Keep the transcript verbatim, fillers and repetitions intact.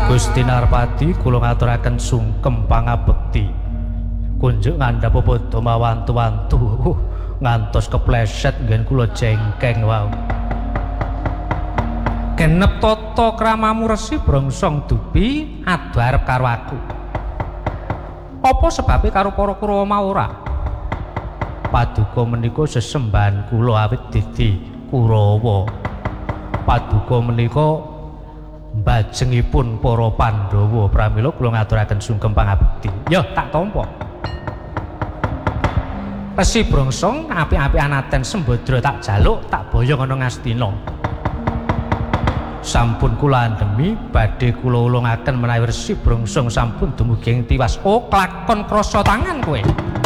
Gusti Narpati kula ngaturaken sungkem pangabekti. Kunjuk ngandhap padha mawantu-wantu ngantos kepleset nggen kula jengkeng wau. Genep tata kramamu Resi Brongsong Dupi adu arep karo aku. Apa sebabe karo para Kurawa mau ora? Paduka menika sesembahan kula awit dadi Kurawa. Paduka menika mbajengipun para Pandhawa, pramila kula ngaturaken sungkem pangabekti. Ya tak tampa. Resi Brongsong apik-apikan aten Sembadra tak jaluk, tak boyong ana Ngastina. Sampun kula andhemi badhe kula ulungaken menawi Resi Brongsong sampun dumugi ing tiwas. Oh, klakon krasa tangan kowe.